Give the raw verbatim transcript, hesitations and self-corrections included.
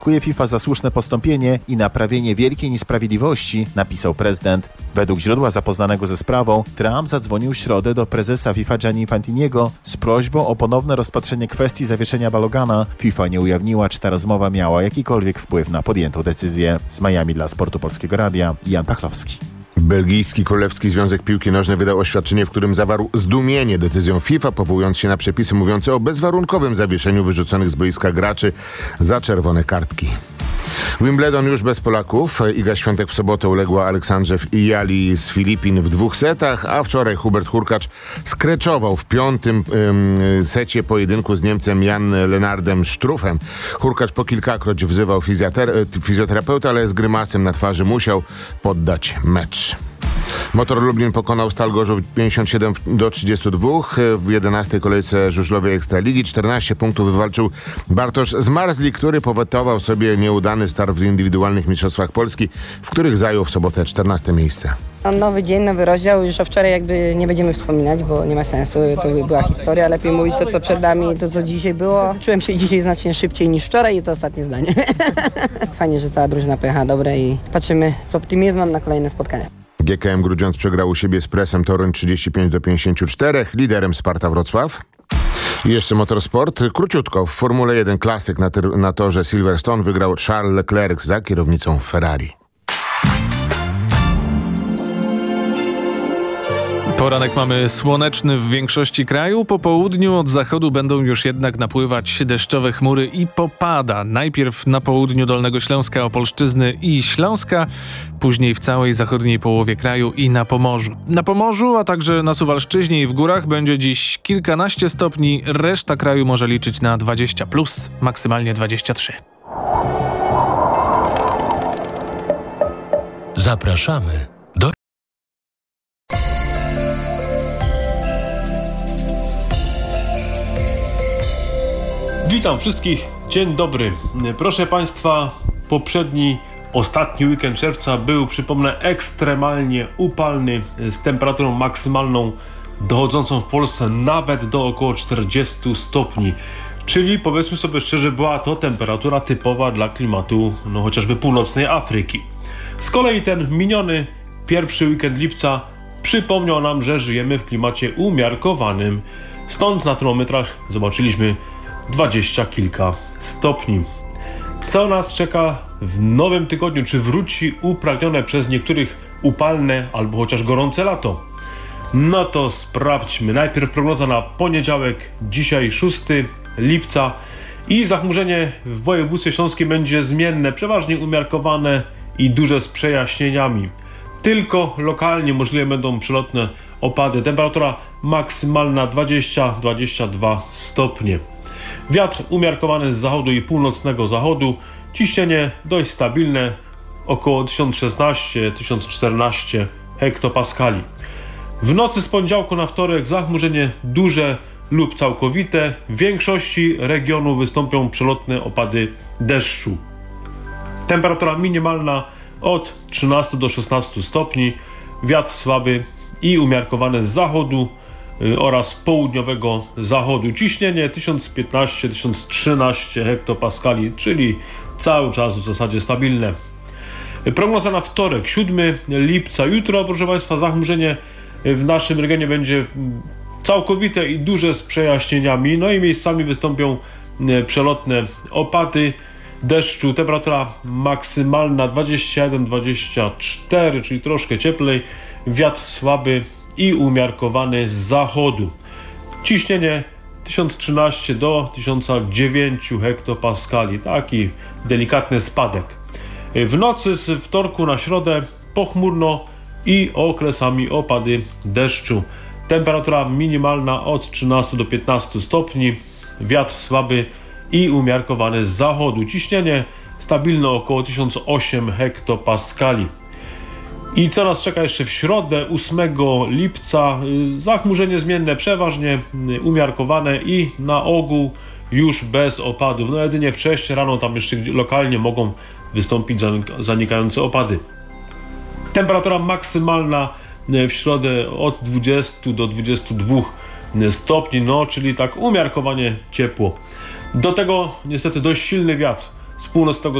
Dziękuję FIFA za słuszne postąpienie i naprawienie wielkiej niesprawiedliwości, napisał prezydent. Według źródła zapoznanego ze sprawą, Trump zadzwonił w środę do prezesa FIFA Gianni Infantiniego z prośbą o ponowne rozpatrzenie kwestii zawieszenia balogana. FIFA nie ujawniła, czy ta rozmowa miała jakikolwiek wpływ na podjętą decyzję. Z Miami dla Sportu Polskiego Radia, Jan Pachlowski. Belgijski Królewski Związek Piłki Nożnej wydał oświadczenie, w którym zawarł zdumienie decyzją FIFA, powołując się na przepisy mówiące o bezwarunkowym zawieszeniu wyrzuconych z boiska graczy za czerwone kartki. Wimbledon już bez Polaków. Iga Świątek w sobotę uległa Aleksandrze Jali z Filipin w dwóch setach, a wczoraj Hubert Hurkacz skreczował w piątym ym, secie pojedynku z Niemcem Jan Lennardem Struffem. Hurkacz po kilkakroć wzywał fizjoter- fizjoterapeutę, ale z grymasem na twarzy musiał poddać mecz. Motor Lublin pokonał Stal Gorzów pięćdziesiąt siedem do trzydziestu dwóch. W jedenastej kolejce żużlowej Ekstraligi czternaście punktów wywalczył Bartosz Zmarzlik, który powetował sobie nieudany start w indywidualnych mistrzostwach Polski, w których zajął w sobotę czternaste miejsce. Nowy dzień, nowy rozdział. Już o wczoraj jakby nie będziemy wspominać, bo nie ma sensu. To była historia. Lepiej mówić to, co przed nami, to, co dzisiaj było. Czułem się dzisiaj znacznie szybciej niż wczoraj i to ostatnie zdanie. Fajnie, że cała drużyna pojechała dobre i patrzymy z optymizmem na kolejne spotkania. G K M Grudziądz przegrał u siebie z Presem Toruń trzydzieści pięć do pięćdziesięciu czterech. Liderem Sparta Wrocław. I jeszcze motorsport. Króciutko. W Formule jeden klasyk na, ter- na torze Silverstone wygrał Charles Leclerc za kierownicą Ferrari. Poranek mamy słoneczny w większości kraju. Po południu od zachodu będą już jednak napływać deszczowe chmury i popada. Najpierw na południu Dolnego Śląska, Opolszczyzny i Śląska, później w całej zachodniej połowie kraju i na Pomorzu. Na Pomorzu, a także na Suwalszczyźnie i w górach będzie dziś kilkanaście stopni. Reszta kraju może liczyć na dwadzieścia plus, maksymalnie dwadzieścia trzy. Zapraszamy do... Witam wszystkich, dzień dobry. Proszę Państwa, poprzedni, ostatni weekend czerwca był, przypomnę, ekstremalnie upalny, z temperaturą maksymalną dochodzącą w Polsce nawet do około czterdziestu stopni. Czyli powiedzmy sobie szczerze, była to temperatura typowa dla klimatu no chociażby północnej Afryki. Z kolei ten miniony pierwszy weekend lipca przypomniał nam, że żyjemy w klimacie umiarkowanym. Stąd na termometrach zobaczyliśmy dwadzieścia kilka stopni. Co nas czeka w nowym tygodniu? Czy wróci upragnione przez niektórych upalne albo chociaż gorące lato? No to sprawdźmy. Najpierw prognoza na poniedziałek, dzisiaj szóstego lipca, i zachmurzenie w województwie śląskim będzie zmienne, przeważnie umiarkowane i duże z przejaśnieniami. Tylko lokalnie możliwe będą przelotne opady. Temperatura maksymalna dwadzieścia do dwudziestu dwóch stopni. Wiatr umiarkowany z zachodu i północnego zachodu. Ciśnienie dość stabilne, około tysiąc szesnaście do tysiąc czternaście hektopaskali. W nocy z poniedziałku na wtorek zachmurzenie duże lub całkowite. W większości regionu wystąpią przelotne opady deszczu. Temperatura minimalna od trzynastu do szesnastu stopni. Wiatr słaby i umiarkowany z zachodu oraz południowego zachodu. Ciśnienie tysiąc piętnaście do tysiąc trzynaście hektopaskali, czyli cały czas w zasadzie stabilne. Prognoza na wtorek, siódmego lipca. Jutro, proszę Państwa, zachmurzenie w naszym regionie będzie całkowite i duże z przejaśnieniami, no i miejscami wystąpią przelotne opady deszczu. Temperatura maksymalna dwadzieścia jeden do dwudziestu czterech, czyli troszkę cieplej. Wiatr słaby i umiarkowany z zachodu. Ciśnienie tysiąc trzynaście do tysiąc dziewięć hektopaskali. Taki delikatny spadek. W nocy z wtorku na środę pochmurno i okresami opady deszczu. Temperatura minimalna od trzynastu do piętnastu stopni. Wiatr słaby i umiarkowany z zachodu. Ciśnienie stabilne około tysiąc osiem hektopaskali. I co nas czeka jeszcze w środę, ósmego lipca? Zachmurzenie zmienne, przeważnie umiarkowane i na ogół już bez opadów. No jedynie wcześniej rano tam jeszcze lokalnie mogą wystąpić zanikające opady. Temperatura maksymalna w środę od dwudziestu do dwudziestu dwóch stopni, no czyli tak umiarkowanie ciepło. Do tego niestety dość silny wiatr z północnego